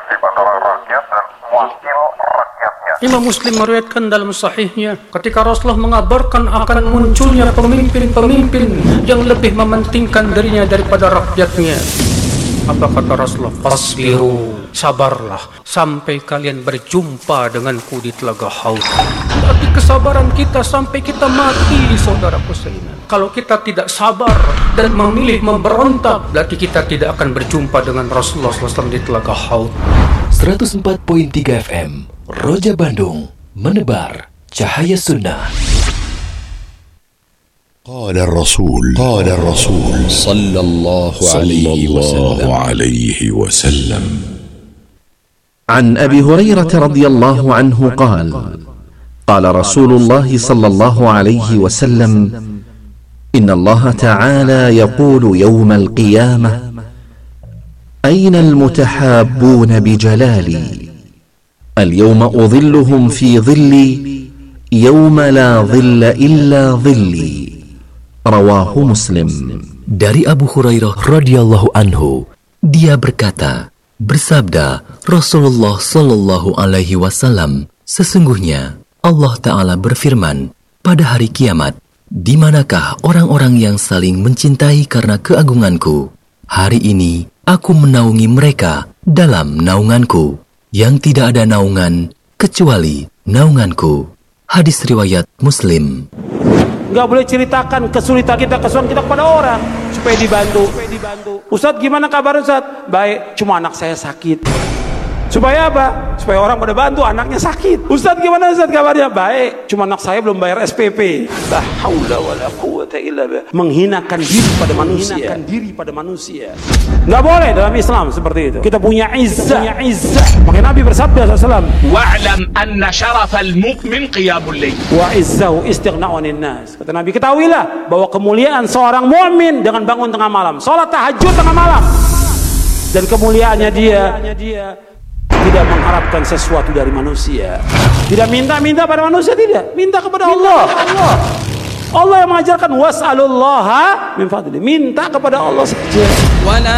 prinsip antara rakyat dan wakil rakyatnya. Imam Muslim meriwayatkan dalam sahihnya ketika Rasulullah mengabarkan akan munculnya pemimpin-pemimpin yang lebih mementingkan dirinya daripada rakyatnya. Apa kata Rasulullah? Fasbiru, sabarlah sampai kalian berjumpa denganku di telaga Haud. Berarti kesabaran kita sampai kita mati, saudaraku seiman. Kalau kita tidak sabar dan memilih memberontak, berarti kita tidak akan berjumpa dengan Rasulullah SAW di telaga Haud. 104.3 FM Roja Bandung, menebar cahaya sunnah. قال الرسول صلى الله عليه وسلم عن أبي هريرة رضي الله عنه قال قال رسول الله صلى الله عليه وسلم إن الله تعالى يقول يوم القيامة أين المتحابون بجلالي اليوم أظلهم في ظلي يوم لا ظل إلا ظلي. Rawahu Muslim. Dari Abu Hurairah radhiyallahu anhu, dia berkata, bersabda Rasulullah sallallahu alaihi wasallam, sesungguhnya Allah Ta'ala berfirman, pada hari kiamat, di manakah orang-orang yang saling mencintai karena keagunganku? Hari ini aku menaungi mereka dalam naunganku, yang tidak ada naungan kecuali naunganku. Hadis riwayat Muslim. Nggak boleh ceritakan kesulitan kita kepada orang supaya dibantu. Ustadz, gimana kabar Ustadz? Baik, cuma anak saya sakit. Supaya apa? Supaya orang pada bantu anaknya sakit. Ustadz, gimana Ustadz kabarnya? Baik, cuma anak saya belum bayar SPP. La haula wala quwwata illa billah. Menghinakan diri pada manusia. Nggak boleh dalam Islam seperti itu. Kita punya izzah. Maka Nabi bersabda SAW, wa'lam anna syarafal mu'min qiyamul layl wa izzahu istighna'u 'anil nas. Kata Nabi, ketahuilah bahwa kemuliaan seorang mukmin dengan bangun tengah malam, salat tahajud tengah malam. Dan kemuliaannya dia tidak mengharapkan sesuatu dari manusia. Tidak minta pada manusia, tidak. Minta kepada Allah. Allah yang mengajarkan was'alullaha min fadli. Minta kepada Allah saja.